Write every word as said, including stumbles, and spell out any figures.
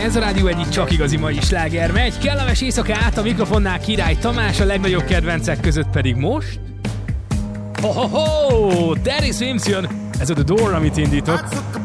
ez a Rádió egyik csak igazi mai sláger megy. Kellemes éjszakát, a mikrofonnál Király Tamás, a legnagyobb kedvencek között pedig most... Ho-ho-ho! Terry Swims jön! Ez a The Door, amit indítok.